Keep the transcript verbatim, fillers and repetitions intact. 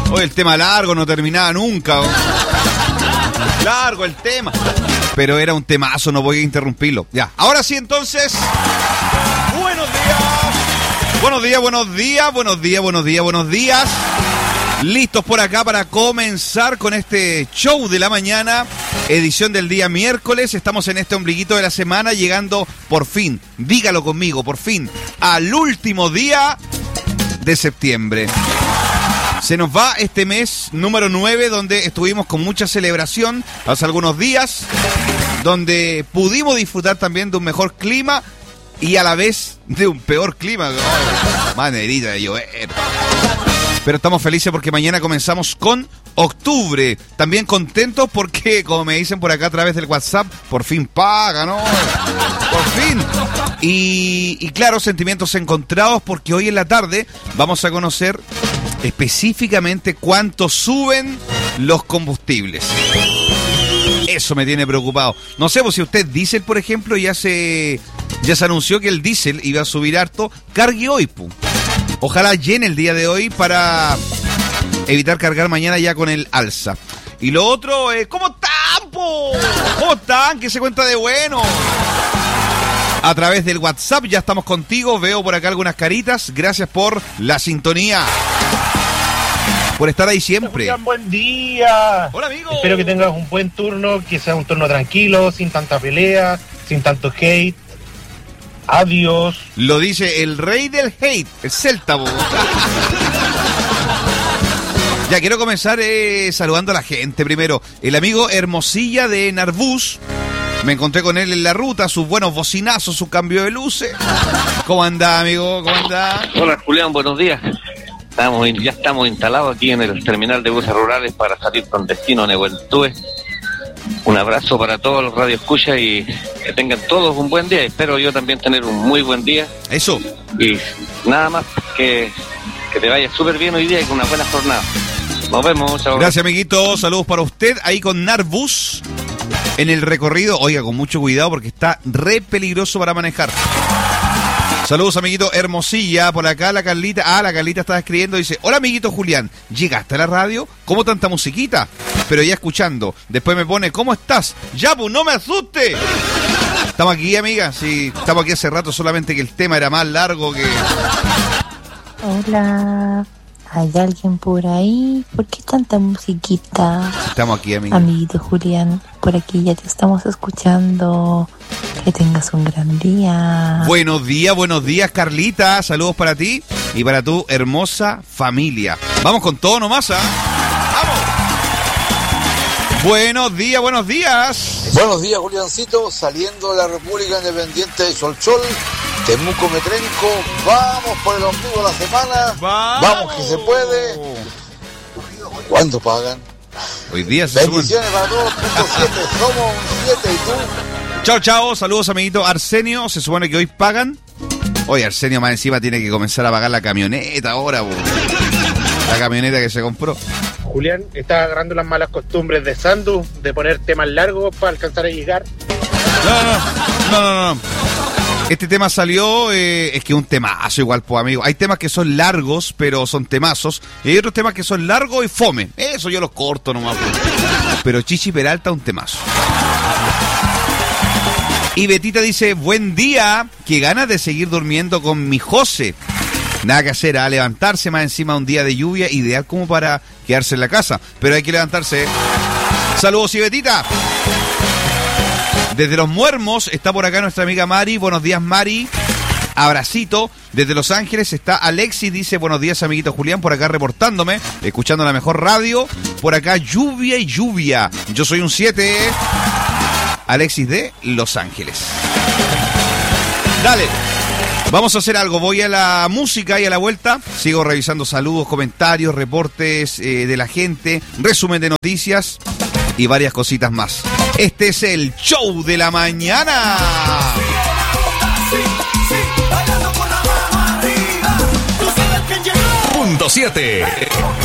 Hoy el tema largo, no terminaba nunca. Largo el tema. Pero era un temazo, no voy a interrumpirlo. Ya, ahora sí entonces. Buenos días. Buenos días, buenos días, buenos días, buenos días, buenos días. Listos por acá para comenzar con este show de la mañana, edición del día miércoles. Estamos en este ombliguito de la semana, llegando por fin, dígalo conmigo, por fin, al último día de septiembre. Se nos va este mes número nueve, donde estuvimos con mucha celebración hace algunos días, donde pudimos disfrutar también de un mejor clima y a la vez de un peor clima. Oh, manerita de llover. Pero estamos felices porque mañana comenzamos con octubre. También contentos porque, como me dicen por acá a través del WhatsApp, por fin paga, ¿no? Por fin. Y, y claro, sentimientos encontrados porque hoy en la tarde vamos a conocer específicamente cuánto suben los combustibles. Eso me tiene preocupado. No sé, pues si usted diésel, por ejemplo, ya se, ya se anunció que el diésel iba a subir harto. Cargue hoy, pum. Ojalá llene el día de hoy para evitar cargar mañana ya con el alza. Y lo otro, eh, ¿cómo están, po? ¿Cómo están? ¿Qué se cuenta de bueno? A través del WhatsApp ya estamos contigo. Veo por acá algunas caritas. Gracias por la sintonía. Por estar ahí siempre. Julián, buen día. Hola, amigo. Espero que tengas un buen turno, que sea un turno tranquilo, sin tanta pelea, sin tanto hate. Adiós. Lo dice el rey del hate, el Celta. Ya quiero comenzar eh, saludando a la gente primero. El amigo Hermosilla de Narbús. Me encontré con él en la ruta, sus buenos bocinazos, su cambio de luces. ¿Cómo anda, amigo? ¿Cómo anda? Hola, Julián, buenos días. Estamos, ya estamos instalados aquí en el terminal de buses rurales para salir con destino a Nehueltúe. Un abrazo para todos los radioescuchas y que tengan todos un buen día. Espero yo también tener un muy buen día. Eso. Y nada más que, que te vaya súper bien hoy día y con una buena jornada. Nos vemos. Chao. Gracias, amiguito. Saludos para usted ahí con Narbús en el recorrido. Oiga, con mucho cuidado porque está re peligroso para manejar. Saludos, amiguito Hermosilla. Por acá la Carlita. Ah, la Carlita estaba escribiendo. Dice, hola, amiguito Julián. ¿Llegaste a la radio? ¿Cómo tanta musiquita? Pero ya escuchando. Después me pone, ¿cómo estás? Ya, pues, no me asuste. Estamos aquí, amiga. Sí, estamos aquí hace rato, solamente que el tema era más largo que... Hola. ¿Hay alguien por ahí? ¿Por qué tanta musiquita? Estamos aquí, amiga. Amiguito Julián, por aquí ya te estamos escuchando. Que tengas un gran día. Buenos días, buenos días, Carlita. Saludos para ti y para tu hermosa familia. Vamos con todo nomás, ¿ah? ¡Vamos! Buenos días, buenos días. Buenos días, Juliancito. Saliendo de la República Independiente de Solchol, Temuco Metrenco. Vamos por el ombligo de la semana. ¡Vamos! Vamos que se puede. ¿Cuándo pagan? Hoy día se Bendiciones suben. Para todos. Punto siete. Somos un siete. ¿Y tú? Chao, chao. Saludos, amiguito Arsenio. Se supone que hoy pagan. Hoy Arsenio más encima tiene que comenzar a pagar la camioneta ahora, bo. La camioneta que se compró. Julián, estás agarrando las malas costumbres de Sandu, de poner temas largos para alcanzar a llegar. No, no, no, no, no. Este tema salió, eh, es que un temazo igual, pues, amigo. Hay temas que son largos, pero son temazos. Y hay otros temas que son largos y fome. Eso yo los corto nomás. Pues. Pero Chichi Peralta, un temazo. Y Betita dice, buen día, qué ganas de seguir durmiendo con mi José. Nada que hacer, a levantarse más encima un día de lluvia, ideal como para quedarse en la casa. Pero hay que levantarse. Saludos, y Betita. Desde Los Muermos está por acá nuestra amiga Mari. Buenos días, Mari. Abracito. Desde Los Ángeles está Alexis. Dice, buenos días, amiguito Julián. Por acá reportándome, escuchando la mejor radio. Por acá, lluvia y lluvia. Yo soy un siete. Alexis de Los Ángeles. Dale. Vamos a hacer algo. Voy a la música y a la vuelta sigo revisando saludos, comentarios, reportes eh, de la gente, resumen de noticias y varias cositas más. Este es el show de la mañana. Punto siete.